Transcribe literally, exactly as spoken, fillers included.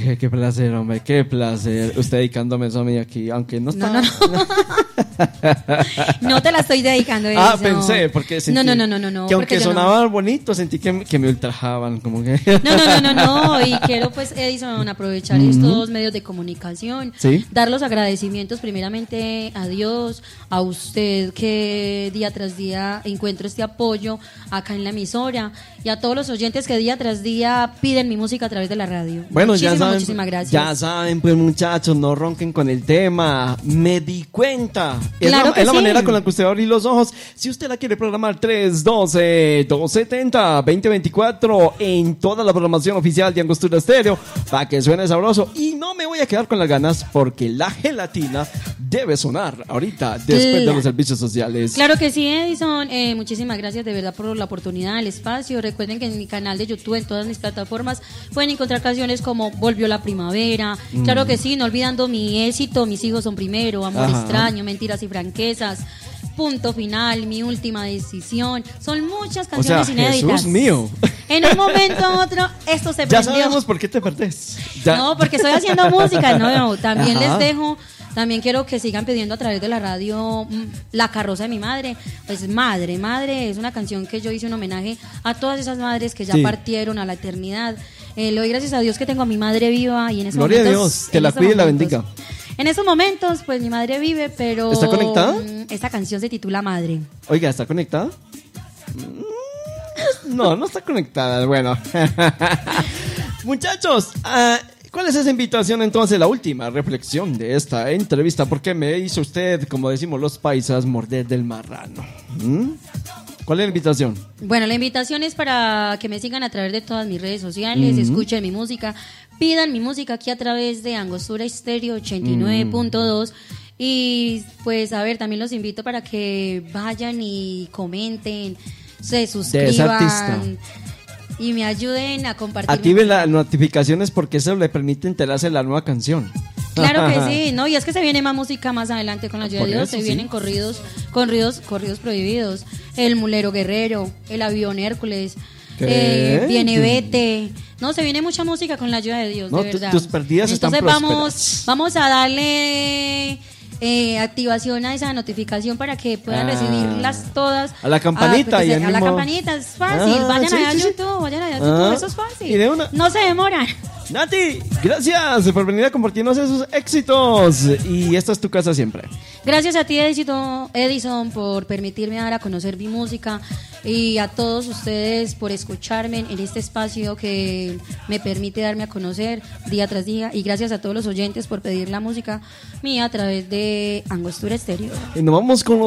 qué, qué placer, hombre, qué placer. Usted dedicándome eso a mí aquí, aunque no está. No, no, no. No te la estoy dedicando. Ah, eso. Pensé, porque sentí no, no, no, no, no, no, que aunque porque sonaba no. bonito, sentí que, que me ultrajaban, como que. No, no, no, no, no. Y quiero, pues, Edison, aprovechar uh-huh. estos medios de comunicación, ¿sí? Dar los agradecimientos primeramente a Dios, a usted que día tras día encuentro este apoyo acá en la emisora y a todos los oyentes que día tras día piden mi música a través de la radio. Bueno, muchísimas, ya saben, muchísimas gracias. Ya saben, pues muchachos, no ronquen con el tema. Me di cuenta. Es, claro la, que es la sí. manera con la que usted va a abrir los ojos. Si usted la quiere programar, tres uno dos, dos siete cero, dos cero dos cuatro en toda la programación oficial de Angostura Estéreo para que suene sabroso. Y no me voy a quedar con las ganas porque la gelatina debe sonar ahorita después claro. de los servicios sociales. Claro que sí, Edison. Eh, muchísimas gracias de verdad por la oportunidad, el espacio. Recuerden que en mi canal de YouTube, en todas mis plataformas, pueden encontrar canciones como Volvió la Primavera. Mm. Claro que sí, no olvidando mi éxito, Mis hijos son primero, Amor Ajá. extraño, Mentiras y franquezas, Punto final, Mi última decisión. Son muchas canciones o sea, inéditas. Jesús mío. En un momento u otro, esto se ya prendió. sabemos por qué te perdés. Ya. No, porque estoy haciendo música. No, también Ajá. les dejo. También quiero que sigan pidiendo a través de la radio La carroza de mi madre. Pues Madre, Madre es una canción que yo hice un homenaje a todas esas madres que ya sí. partieron a la eternidad. Eh, le doy gracias a Dios que tengo a mi madre viva y en esos Gloria momentos, a Dios, que la cuide y la bendiga. En estos momentos, pues mi madre vive, pero... ¿Está conectada? Esta canción se titula Madre. Oiga, ¿está conectada? No, no está conectada. Bueno. Muchachos, uh, ¿cuál es esa invitación entonces? La última reflexión de esta entrevista. ¿Por qué me hizo usted, como decimos los paisas, morder del marrano? ¿Mm? ¿Cuál es la invitación? Bueno, la invitación es para que me sigan a través de todas mis redes sociales, uh-huh. escuchen mi música, pidan mi música aquí a través de Angostura Estéreo ochenta y nueve punto dos. Uh-huh. Y pues a ver, también los invito para que vayan y comenten, se suscriban y me ayuden a compartir. Activen las notificaciones porque eso le permite enterarse de la nueva canción. Claro que sí, no, y es que se viene más música más adelante con la ayuda de Dios, se sí. vienen corridos, corridos, corridos prohibidos, El Mulero Guerrero, El Avión Hércules, eh, Viene Vete. No, se viene mucha música con la ayuda de Dios, no, de verdad. Tus perdidas Entonces están vamos, vamos a darle eh, activación a esa notificación para que puedan ah, recibirlas todas. A la campanita. A, y se, a mismo... la campanita, es fácil. Ah, vayan sí, allá sí, a YouTube, sí. vayan allá a YouTube, Ah, eso es fácil. Y de una... No se demoran. Nati, gracias por venir a compartirnos esos éxitos. Y esta es tu casa siempre. Gracias a ti, Edison, Edison, por permitirme dar a conocer mi música. Y a todos ustedes por escucharme en este espacio que me permite darme a conocer día tras día. Y gracias a todos los oyentes por pedir la música mía a través de Angostura Estéreo. Y nos vamos con